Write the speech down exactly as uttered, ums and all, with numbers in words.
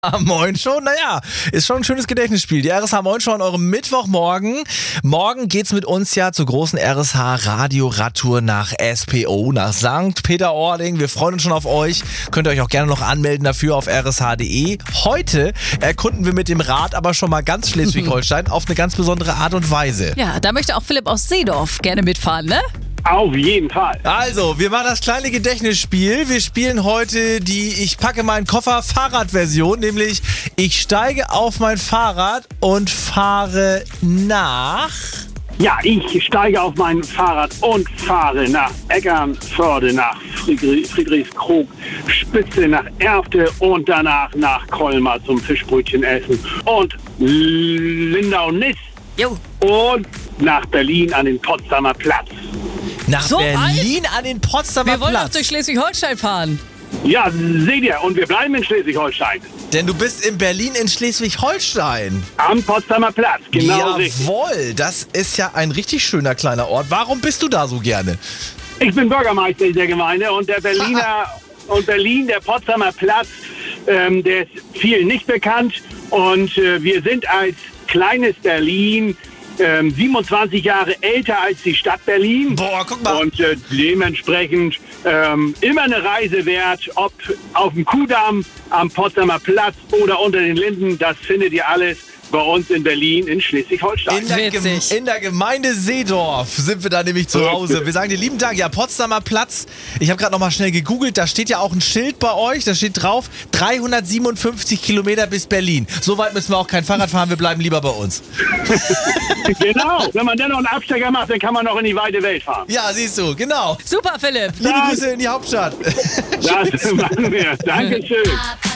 Ah, Moin schon, naja, ist schon ein schönes Gedächtnisspiel. Die R S H Moin schon an eurem Mittwochmorgen. Morgen geht's mit uns ja zur großen R S H Radio-Radtour nach S P O, nach Sankt Peter-Ording. Wir freuen uns schon auf euch. Könnt ihr euch auch gerne noch anmelden dafür auf r s h punkt d e. Heute erkunden wir mit dem Rad aber schon mal ganz Schleswig-Holstein auf eine ganz besondere Art und Weise. Ja, da möchte auch Philipp aus Seedorf gerne mitfahren, ne? Auf jeden Fall. Also, wir machen das kleine Gedächtnisspiel. Wir spielen heute die Ich packe meinen Koffer Fahrradversion, nämlich ich steige auf mein Fahrrad und fahre nach... Ja, ich steige auf mein Fahrrad und fahre nach Eckernförde, nach Friedrich, Friedrichskrug, Spitze, nach Erfte und danach nach Colmar zum Fischbrötchen essen und Lindau-Niss Jo. und nach Berlin an den Potsdamer Platz. Nach So Berlin an den Potsdamer Wir wollen auch Platz. durch Schleswig-Holstein fahren. Ja, seht ihr, und wir bleiben in Schleswig-Holstein. Denn du bist in Berlin in Schleswig-Holstein. Am Potsdamer Platz, genau richtig. Jawohl, das ist ja ein richtig schöner kleiner Ort. Warum bist du da so gerne? Ich bin Bürgermeister der Gemeinde und der Berliner und Berlin, der Potsdamer Platz, ähm, der ist vielen nicht bekannt. Und äh, wir sind als kleines Berlin ähm, siebenundzwanzig Jahre älter als die Stadt Berlin. Boah, guck mal. Und äh, dementsprechend ähm, immer eine Reise wert, ob auf dem Kudamm, am Potsdamer Platz oder unter den Linden. Das findet ihr alles bei uns in Berlin, in Schleswig-Holstein. In der, Gem- Witzig. in der Gemeinde Seedorf sind wir da nämlich zu Hause. Wir sagen dir lieben Dank. Ja, Potsdamer Platz. Ich habe gerade noch mal schnell gegoogelt. Da steht ja auch ein Schild bei euch. Da steht drauf, dreihundertsiebenundfünfzig Kilometer bis Berlin. So weit müssen wir auch kein Fahrrad fahren. Wir bleiben lieber bei uns. Genau. Wenn man dann noch einen Abstecher macht, dann kann man noch in die weite Welt fahren. Ja, siehst du. Genau. Super, Philipp. Liebe Grüße in die Hauptstadt. Das machen wir. Dankeschön.